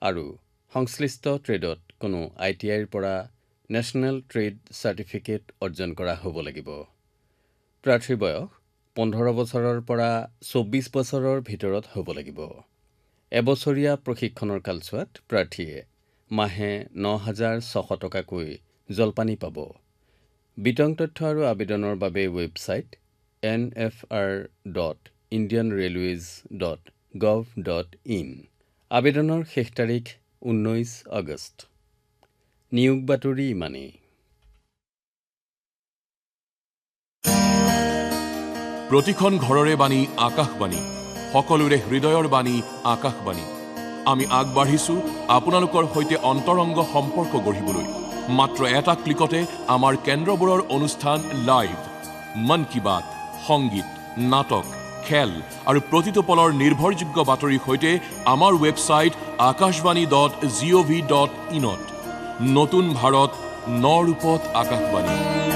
আৰু সংশ্লিষ্ট ট্ৰেডত কোনো ITIৰ পৰা নেশ্যনেল ট্ৰেড চাৰ্টিফিকেট অৰ্জন কৰা হ'ব লাগিব। প্ৰাৰ্থীৰ বয়স 15 বছৰৰ পৰা 24 বছৰৰ ভিতৰত হ'ব লাগিব। এবছৰীয়া প্ৰশিক্ষণৰ কালছোৱাত প্ৰাৰ্থীয়ে মাহে 9,600 টকাকৈ জলপানি পাব। বিতং তথ্য আৰু আবেদনৰ বাবে ৱেবছাইট nfr.indianrailways.gov.in। আবেদনৰ শেষ তাৰিখ 19 আগষ্ট। নিয়োগ বাতৰি ইমানেই। প্ৰতিখন ঘৰৰে বাণী আকাশবাণী, সকলোৰে হৃদয়ৰ বাণী আকাশবাণী। আমি আগবাঢ়িছো আপোনালোকৰ সৈতে অন্তৰংগ সম্পৰ্ক গঢ়িবলৈ। মাত্ৰ এটা ক্লিকতে আমাৰ কেন্দ্ৰবোৰৰ অনুষ্ঠান লাইভ, মন কী বাত, সংগীত, নাটক, খেল আৰু প্ৰতিটো পলৰ নিৰ্ভৰযোগ্য বাতৰিৰ সৈতে আমাৰ ৱেবছাইট akashvani.gov.in। নতুন ভাৰত, ন ৰূপত আকাশবাণী।